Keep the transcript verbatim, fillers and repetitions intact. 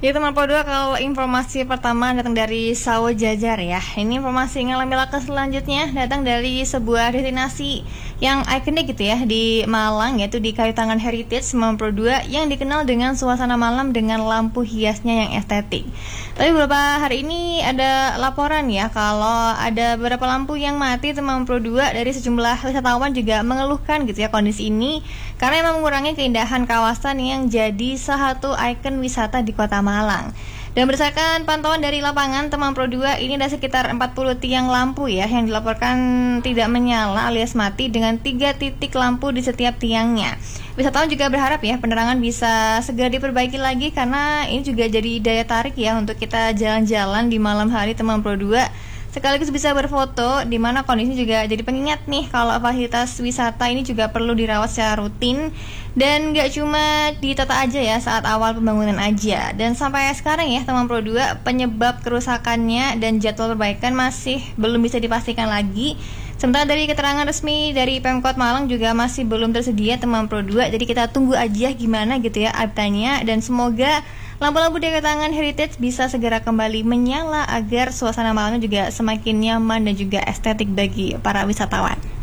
Ya teman Podua, kalau informasi pertama datang dari Sawo Jajar ya. Ini informasi ngalami ke selanjutnya datang dari sebuah destinasi yang ikonik gitu ya di Malang, yaitu di Kayu Tangan Heritage sembilan puluh dua yang dikenal dengan suasana malam dengan lampu hiasnya yang estetik. Tapi beberapa hari ini ada laporan ya kalau ada beberapa lampu yang mati sembilan puluh dua dari sejumlah wisatawan juga mengeluhkan gitu ya kondisi ini karena memang mengurangi keindahan kawasan yang jadi salah satu ikon wisata di Kota Malang. Dan berdasarkan pantauan dari lapangan Temanggung Pro dua, ini ada sekitar empat puluh tiang lampu ya yang dilaporkan tidak menyala alias mati dengan tiga titik lampu di setiap tiangnya. Wisatawan juga berharap ya penerangan bisa segera diperbaiki lagi karena ini juga jadi daya tarik ya untuk kita jalan-jalan di malam hari Temanggung Pro dua. Sekaligus bisa berfoto, di mana kondisi juga jadi pengingat nih kalau fasilitas wisata ini juga perlu dirawat secara rutin dan gak cuma ditata aja ya saat awal pembangunan aja. Dan sampai sekarang ya Temanggung Pro dua penyebab kerusakannya dan jadwal perbaikan masih belum bisa dipastikan lagi. Sementara dari keterangan resmi dari Pemkot Malang juga masih belum tersedia Temanggung Pro dua. Jadi kita tunggu aja gimana gitu ya update-nya, dan semoga lampu-lampu di Kayu Tangan Heritage bisa segera kembali menyala agar suasana malamnya juga semakin nyaman dan juga estetik bagi para wisatawan.